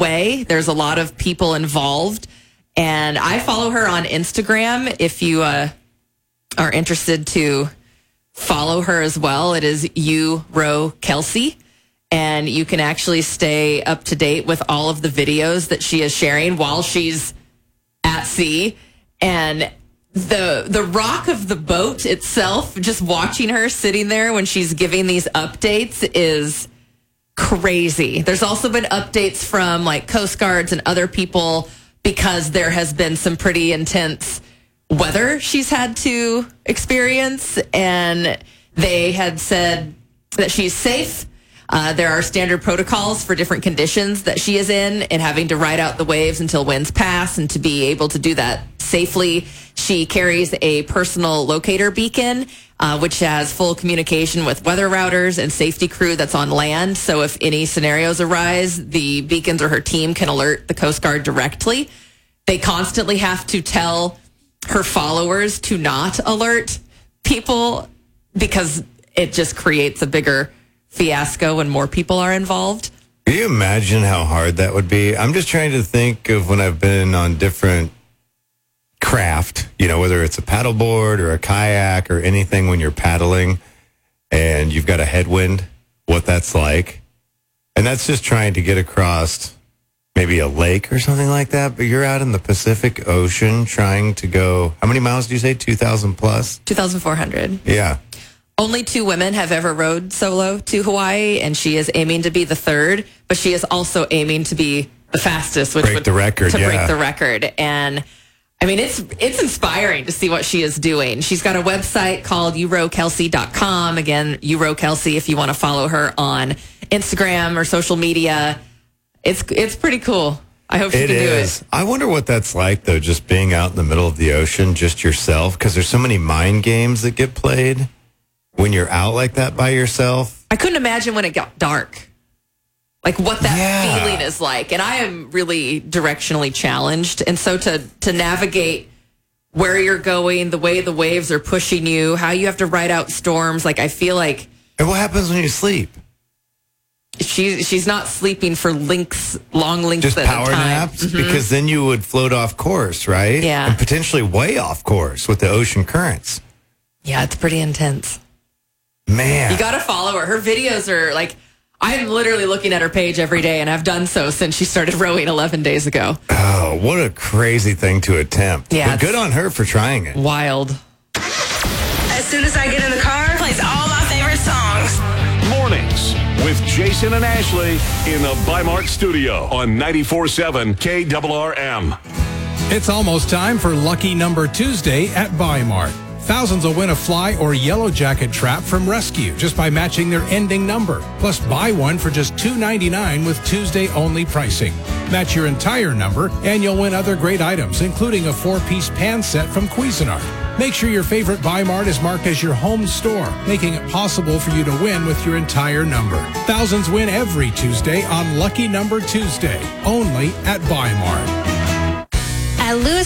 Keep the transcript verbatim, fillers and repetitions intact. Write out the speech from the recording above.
way. There's a lot of people involved. And I follow her on Instagram. If you uh, are interested to follow her as well, it is U Row Kelsey. And you can actually stay up to date with all of the videos that she is sharing while she's at sea. And the the rock of the boat itself, just watching her sitting there when she's giving these updates is crazy. There's also been updates from like Coast Guards and other people because there has been some pretty intense weather she's had to experience. And they had said that she's safe. Uh, there are standard protocols for different conditions that she is in and having to ride out the waves until winds pass, and to be able to do that safely, she carries a personal locator beacon, uh, which has full communication with weather routers and safety crew that's on land. So if any scenarios arise, the beacons or her team can alert the Coast Guard directly. They constantly have to tell her followers to not alert people because it just creates a bigger fiasco when more people are involved. Can you imagine how hard that would be? I'm just trying to think of when I've been on different craft, you know, whether it's a paddleboard or a kayak or anything when you're paddling and you've got a headwind, what that's like. And that's just trying to get across maybe a lake or something like that. But you're out in the Pacific Ocean trying to go, how many miles do you say? two thousand plus? two thousand four hundred. Yeah. Only two women have ever rowed solo to Hawaii, and she is aiming to be the third, but she is also aiming to be the fastest, which break would the record, to yeah. break the record. And I mean, it's it's inspiring to see what she is doing. She's got a website called u row kelsey dot com. Again, U Row Kelsey, if you want to follow her on Instagram or social media. It's it's pretty cool. I hope she it can is. do it. I wonder what that's like, though, just being out in the middle of the ocean, just yourself, because there's so many mind games that get played when you're out like that by yourself. I couldn't imagine when it got dark, like what that Yeah. feeling is like. And I am really directionally challenged. And so to, to navigate where you're going, the way the waves are pushing you, how you have to ride out storms. Like, I feel like And what happens when you sleep? she, she's not sleeping for lengths, long lengths Just at power a time. naps? Because then you would float off course, right? Yeah. And potentially way off course with the ocean currents. Yeah, it's pretty intense. Man. You got to follow her. Her videos are like, I'm literally looking at her page every day, and I've done so since she started rowing eleven days ago. Oh, what a crazy thing to attempt. Yeah, But it's- good on her for trying it. Wild. As soon as I get in the car, it plays all my favorite songs. Mornings with Jason and Ashley in the Bi-Mart studio on ninety-four point seven K R R M. It's almost time for Lucky Number Tuesday at Bi-Mart. Thousands will win a fly or yellow jacket trap from Rescue just by matching their ending number. Plus, buy one for just two ninety-nine with Tuesday-only pricing. Match your entire number, and you'll win other great items, including a four-piece pan set from Cuisinart. Make sure your favorite Bi-Mart is marked as your home store, making it possible for you to win with your entire number. Thousands win every Tuesday on Lucky Number Tuesday, only at Bi-Mart. At Lewis